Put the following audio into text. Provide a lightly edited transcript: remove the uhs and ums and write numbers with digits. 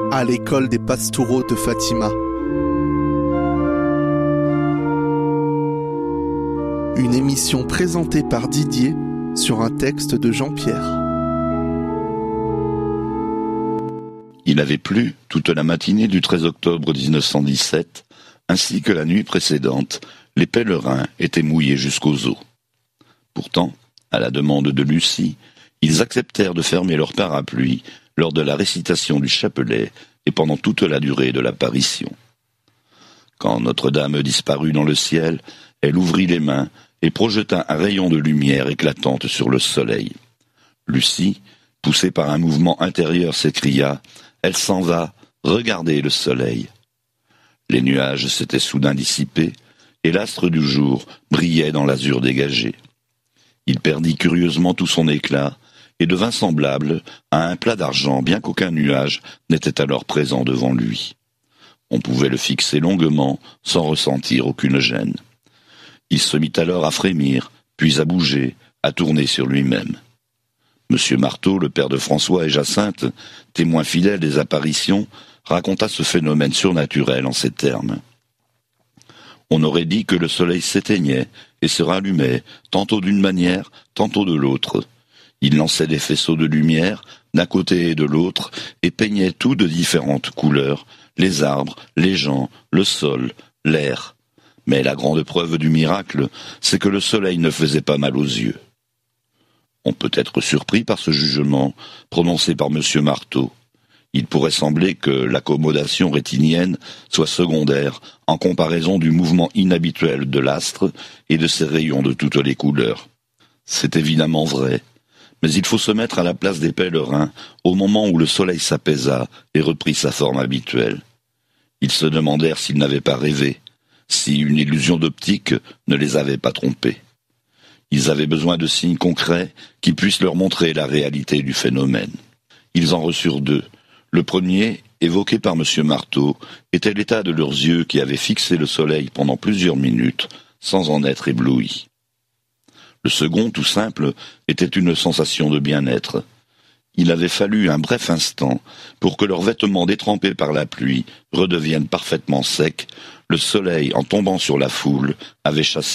à l'école des Pastoureaux de Fatima. Une émission présentée par Didier sur un texte de Jean-Pierre. Il avait plu toute la matinée du 13 octobre 1917, ainsi que la nuit précédente, les pèlerins étaient mouillés jusqu'aux os. Pourtant, à la demande de Lucie, ils acceptèrent de fermer leur parapluie lors de la récitation du chapelet et pendant toute la durée de l'apparition. Quand Notre-Dame disparut dans le ciel, elle ouvrit les mains et projeta un rayon de lumière éclatante sur le soleil. Lucie, poussée par un mouvement intérieur, s'écria « Elle s'en va, regardez le soleil !» Les nuages s'étaient soudain dissipés et l'astre du jour brillait dans l'azur dégagé. Il perdit curieusement tout son éclat et devint semblable à un plat d'argent, bien qu'aucun nuage n'était alors présent devant lui. On pouvait le fixer longuement sans ressentir aucune gêne. Il se mit alors à frémir, puis à bouger, à tourner sur lui-même. Monsieur Marteau, le père de François et Jacinthe, témoin fidèle des apparitions, raconta ce phénomène surnaturel en ces termes. On aurait dit que le soleil s'éteignait et se rallumait, tantôt d'une manière, tantôt de l'autre. Il lançait des faisceaux de lumière, d'un côté et de l'autre, et peignait tout de différentes couleurs, les arbres, les gens, le sol, l'air. Mais la grande preuve du miracle, c'est que le soleil ne faisait pas mal aux yeux. On peut être surpris par ce jugement prononcé par Monsieur Marteau. Il pourrait sembler que l'accommodation rétinienne soit secondaire en comparaison du mouvement inhabituel de l'astre et de ses rayons de toutes les couleurs. C'est évidemment vrai, mais il faut se mettre à la place des pèlerins au moment où le soleil s'apaisa et reprit sa forme habituelle. Ils se demandèrent s'ils n'avaient pas rêvé, si une illusion d'optique ne les avait pas trompés. Ils avaient besoin de signes concrets qui puissent leur montrer la réalité du phénomène. Ils en reçurent deux. Le premier, évoqué par M. Marteau, était l'état de leurs yeux qui avaient fixé le soleil pendant plusieurs minutes sans en être éblouis. Le second, tout simple, était une sensation de bien-être. Il avait fallu un bref instant pour que leurs vêtements détrempés par la pluie redeviennent parfaitement secs. Le soleil, en tombant sur la foule, avait chassé